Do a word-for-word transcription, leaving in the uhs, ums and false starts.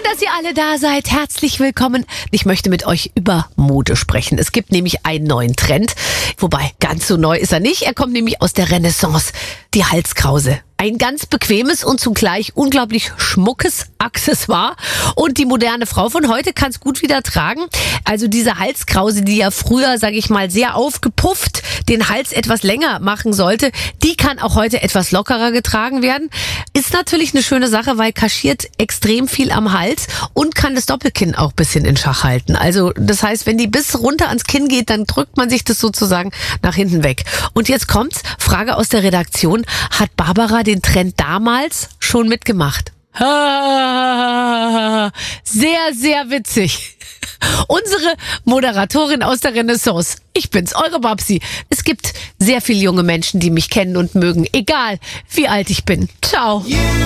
dass ihr alle da seid. Herzlich willkommen. Ich möchte mit euch über Mode sprechen. Es gibt nämlich einen neuen Trend. Wobei, ganz so neu ist er nicht. Er kommt nämlich aus der Renaissance. Die Halskrause. Ein ganz bequemes und zugleich unglaublich schmuckes Accessoire. Und die moderne Frau von heute kann es gut wieder tragen. Also diese Halskrause, die ja früher, sage ich mal, sehr aufgepufft den Hals etwas länger machen sollte, die kann auch heute etwas lockerer getragen werden. Ist natürlich eine schöne Sache, weil kaschiert extrem viel am Hals und kann das Doppelkinn auch ein bisschen in Schach halten. Also das heißt, wenn die bis runter ans Kinn geht, dann drückt man sich das sozusagen nach hinten weg. Und jetzt kommt's, Frage aus der Redaktion, hat Barbara den Trend damals schon mitgemacht? Sehr, sehr witzig. Unsere Moderatorin aus der Renaissance. Ich bin's, eure Babsi. Es gibt sehr viele junge Menschen, die mich kennen und mögen, egal wie alt ich bin. Ciao.